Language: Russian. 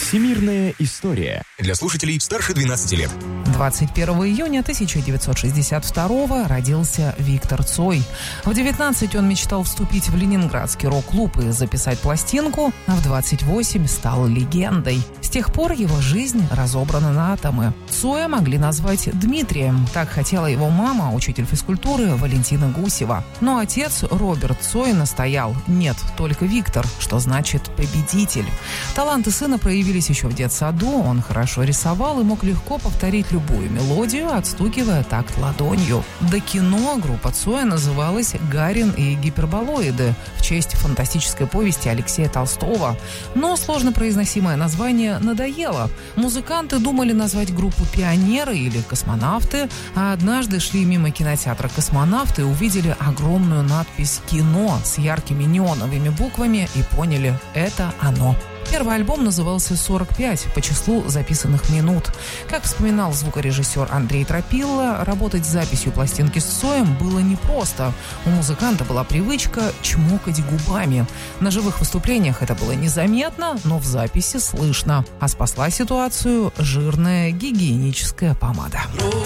Всемирная история. Для слушателей старше 12 лет. 21 июня 1962 родился Виктор Цой. В 19 он мечтал вступить в ленинградский рок-клуб и записать пластинку, а в 28 стал легендой. С тех пор его жизнь разобрана на атомы. Цоя могли назвать Дмитрием. Так хотела его мама, учитель физкультуры Валентина Гусева. Но отец Роберт Цой настоял: нет, только Виктор, что значит победитель. Таланты сына проявились еще в детсаду. Он хорошо рисовал и мог легко повторить любую мелодию, отстукивая такт ладонью. До кино группа Цоя называлась «Гарин и гиперболоиды» в честь фантастической повести Алексея Толстого. Но сложно произносимое название надоело. Музыканты думали назвать группу «Пионеры» или «Космонавты», а однажды шли мимо кинотеатра «Космонавты» и увидели огромную надпись «Кино» с яркими неоновыми буквами и поняли – это оно. Первый альбом назывался «45» по числу записанных минут. Как вспоминал звукорежиссер Андрей Тропилла, работать с записью пластинки с Цоем было непросто. У музыканта была привычка чмокать губами. На живых выступлениях это было незаметно, но в записи слышно. А спасла ситуацию жирная гигиеническая помада.